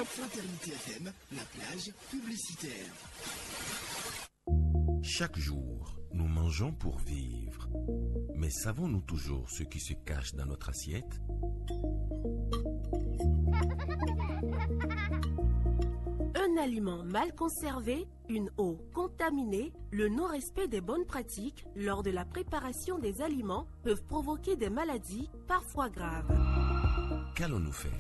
Fraternité FM, la plage publicitaire. Chaque jour, nous mangeons pour vivre. Mais savons-nous toujours ce qui se cache dans notre assiette? Un aliment mal conservé, une eau contaminée, le non-respect des bonnes pratiques lors de la préparation des aliments peuvent provoquer des maladies parfois graves. Qu'allons-nous faire?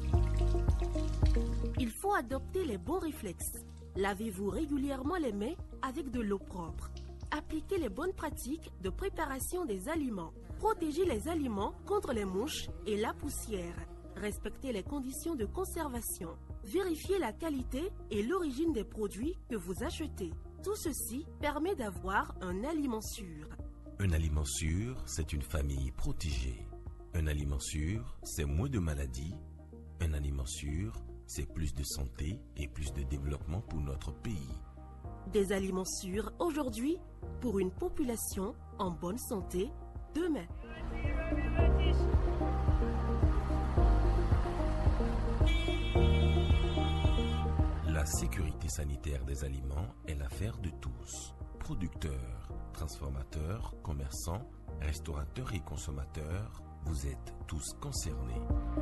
Il faut adopter les bons réflexes. Lavez-vous régulièrement les mains avec de l'eau propre. Appliquez les bonnes pratiques de préparation des aliments. Protégez les aliments contre les mouches et la poussière. Respectez les conditions de conservation. Vérifiez la qualité et l'origine des produits que vous achetez. Tout ceci permet d'avoir un aliment sûr. Un aliment sûr, c'est une famille protégée. Un aliment sûr, c'est moins de maladies. Un aliment sûr, c'est plus de santé et plus de développement pour notre pays. Des aliments sûrs aujourd'hui pour une population en bonne santé demain. La sécurité sanitaire des aliments est l'affaire de tous. Producteurs, transformateurs, commerçants, restaurateurs et consommateurs, vous êtes tous concernés.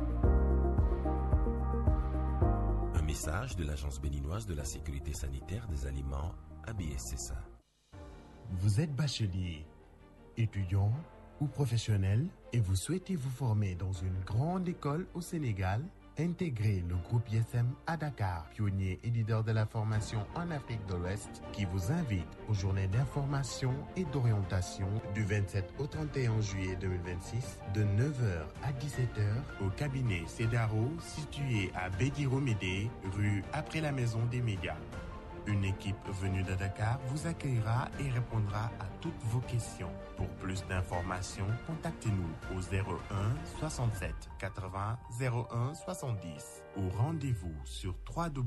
Un message de l'Agence béninoise de la sécurité sanitaire des aliments, ABSSA. Vous êtes bachelier, étudiant ou professionnel et vous souhaitez vous former dans une grande école au Sénégal? Intégrez le groupe ISM à Dakar, pionnier et leader de la formation en Afrique de l'Ouest, qui vous invite aux journées d'information et d'orientation du 27 au 31 juillet 2026 de 9h à 17h au cabinet Cedaro situé à Béguiromédé, rue après la Maison des Médias. Une équipe venue de Dakar vous accueillera et répondra à toutes vos questions. Pour plus d'informations, contactez-nous au 01 67 80 01 70 ou rendez-vous sur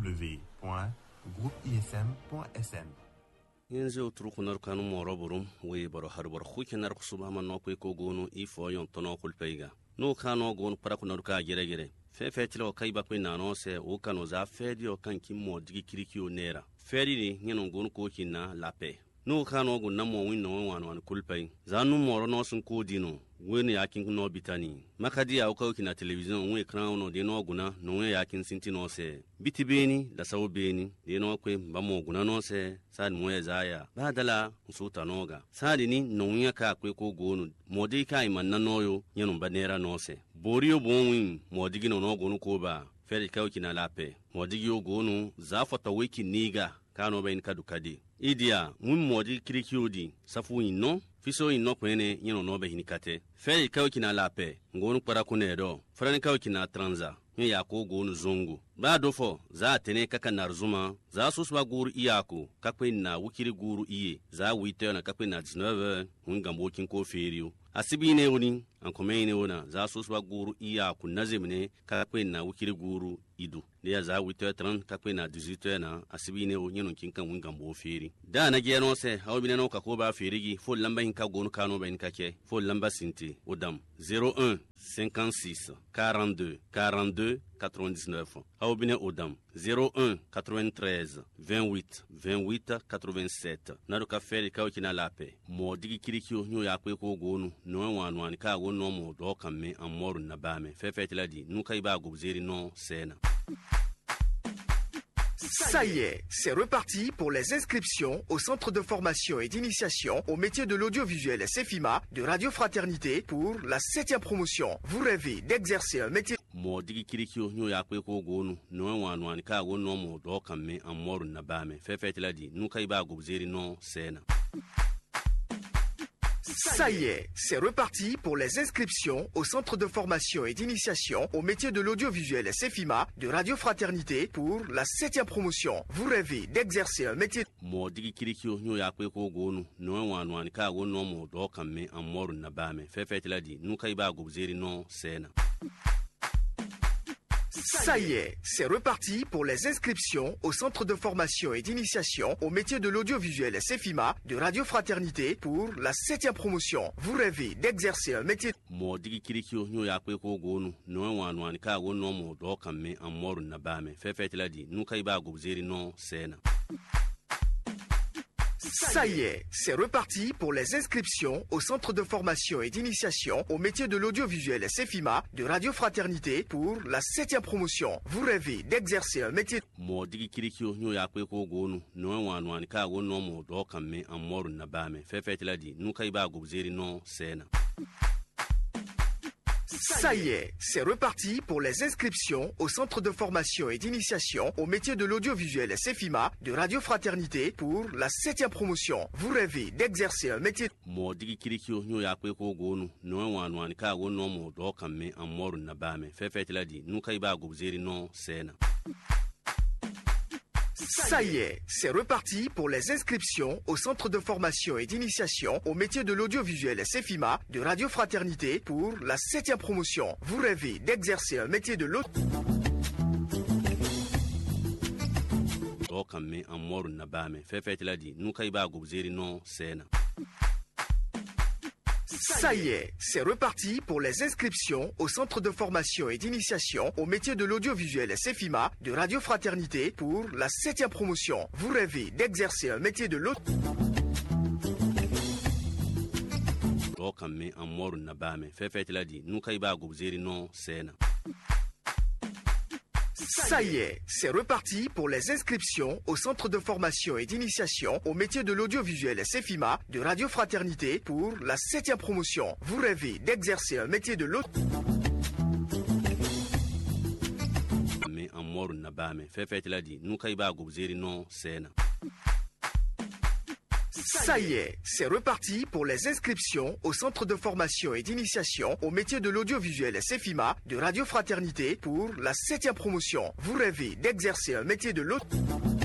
www.groupeism.sn. Yenzu trukunar kanu moroburum we baro harbar khukenar kusubama no ko gonu ifo yon tono kulpeiga no kano gonu para kunar ka gere fe tilo kai ba kwina no se o kano za fedi o kan kimmo digi kirikio nera fedi ni nyeno gonu ko kinna lape no kano gun namo winno wan kulpei zanu moro no sun ko dino weni yakin no bitani makadi ya ko kina television we crown no de no guna no we yakin sinti no se bitibeni da sawo beni de no kwe bamo guna no se sad mo zaya badala usuta noga sadi ni no nya ka kwe ko gonu modi kai man na noyo nyeno banera no se boriyo bonwin modi no gonu ko ba feri ka kina lape modi yo gonu zafata wiki niga kano bayin kadukadi idia mun modi kirikiodi safu inno fiso inno kwene nyeno no be hinikate feri ka kina lape ngonu para kunedo frani ka kina tranza nye yako gonu zongo ba dofo za tene kaka narzuma za susba guru iyako kakwe na wukiri guru iye za wite na kakwe na 19 hungambo kin ko feriyo asibi ne woni an kome ne wona za susba guru iyako nazemne kakwe na wukiri guru idu ne za wite 30 kakwe na 18 na asibi ne woni non kin kan hungambo feri da na ge no se hawbi ne no ka ko ba ferigi fo lamba hin ka gonu kano ben kake fo lamba sinti odam 01 56 42 42 99 Aubine Odam 01 93 28 28 87 Naruka feri ka kina lape mo digi kirikio nyo ya kwe ko gonu no wanwan ka go no mo do kamme amoru na bame fefeti ladi nuka iba gobzeri no sena. Ça y est, c'est reparti pour les inscriptions au centre de formation et d'initiation au métier de l'audiovisuel CEFIMA de Radio Fraternité pour la 7e promotion. Vous rêvez d'exercer un métier modigi kirikio nyo ya kwe ko gonu no wanwan ka go no mo do kamme amoru na bame fefeti ladi nuka iba gobzeri no sena. Ça y est, c'est reparti pour les inscriptions au centre de formation et d'initiation au métier de l'audiovisuel CEFIMA de Radio Fraternité pour la 7e promotion. Vous rêvez d'exercer un métier modigi kirikio nyo ya kwe ko gonu no wanwan ka go no mo do kamme amoru na bame fefeti ladi nuka iba gobzeri no sena. Ça y est, c'est reparti pour les inscriptions au centre de formation et d'initiation au métier de l'audiovisuel CEFIMA de Radio Fraternité pour la 7e promotion. Vous rêvez d'exercer un métier modigi kirikio nyo ya kwe ko gonu no wanwani ka go no mo do kamme amoru na bame fefetladi nu kai ba gubzeri no sena. Ça y est, c'est reparti pour les inscriptions au centre de formation et d'initiation au métier de l'audiovisuel CEFIMA de Radio Fraternité pour la 7e promotion. Vous rêvez d'exercer un métier modigi kirikio nyo ya kwe ko gonu no wanwani ka go no mo do kamme amoru na bame fefetladi nu kai ba gubzeri no sena. Ça y est, c'est reparti pour les inscriptions au centre de formation et d'initiation au métier de l'audiovisuel CEFIMA de Radio Fraternité pour la 7e promotion. Vous rêvez d'exercer un métier modigi kirikio nyo ya kwe ko gonu no wanwani ka go no mo do kamme amoru na bame fefetladi nu kai ba gubzeri no sena. Ça y est, c'est reparti pour les inscriptions au centre de formation et d'initiation au métier de l'audiovisuel CEFIMA de Radio Fraternité pour la 7e promotion. Vous rêvez d'exercer un métier de Ça y est, c'est reparti pour les inscriptions au centre de formation et d'initiation au métier de l'audiovisuel CEFIMA de Radio Fraternité pour la 7e promotion. Vous rêvez d'exercer un métier de Ça y est, c'est reparti pour les inscriptions au centre de formation et d'initiation au métier de l'audiovisuel CEFIMA de Radio Fraternité pour la 7e promotion. Vous rêvez d'exercer un métier de Ça y est, c'est reparti pour les inscriptions au centre de formation et d'initiation au métier de l'audiovisuel CEFIMA de Radio Fraternité pour la 7e promotion. Vous rêvez d'exercer un métier de